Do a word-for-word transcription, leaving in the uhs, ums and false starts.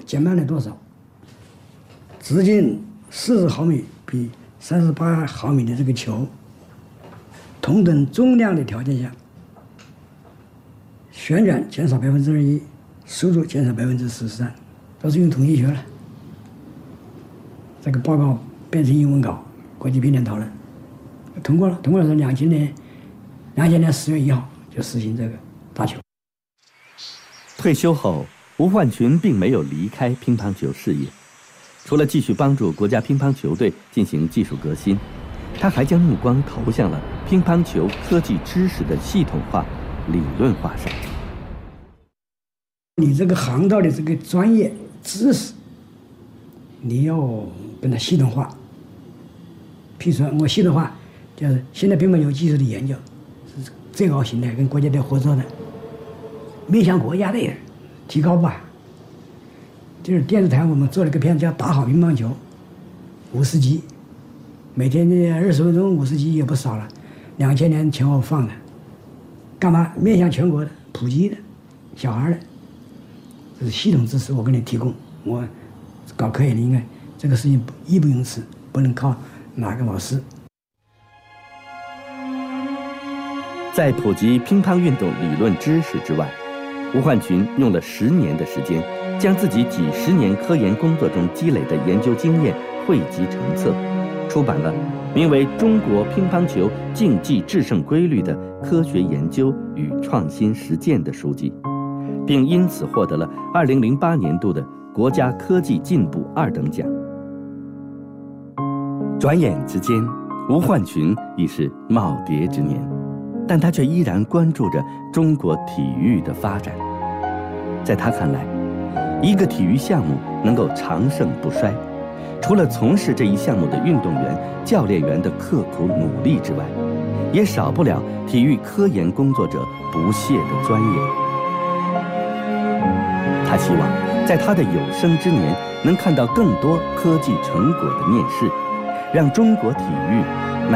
减慢了多少？直径四十毫米比三十八毫米的这个球，同等重量的条件下，旋转减少百分之二一，速度减少百分之十三，都是用统计学了。这个报告变成英文稿，国际评点讨论，通过了。通过了是两千年，两千年十月一号就实行这个打球。 退休后，吴焕群并没有离开乒乓球事业，除了继续帮助国家乒乓球队进行技术革新，他还将目光投向了乒乓球科技知识的系统化、理论化上。 你这个行当的这个专业知识，你要跟它系统化。譬如说，我系统化就是现在乒乓球技术的研究是最高形态，跟国家队合作的，面向国家队提高吧。就是电视台我们做了个片子叫《打好乒乓球》，五十集，每天的二十分钟，五十集也不少了，两千年前后放的，干嘛？面向全国的、普及的、小孩的，这是系统知识，我给你提供。我搞科研的应该这个事情义不容辞，不能靠哪个老师。 在普及乒乓运动理论知识之外，吴焕群用了十年的时间，将自己几十年科研工作中积累的研究经验汇集成册，出版了名为《中国乒乓球竞技制胜规律的科学研究与创新实践》的书籍，并因此获得了二零零八年度的国家科技进步二等奖。转眼之间，吴焕群已是耄耋之年，但他却依然关注着中国体育的发展。在他看来，一个体育项目能够长盛不衰，除了从事这一项目的运动员、教练员的刻苦努力之外，也少不了体育科研工作者不懈的钻研。他希望在他的有生之年能看到更多科技成果的面世，让中国体育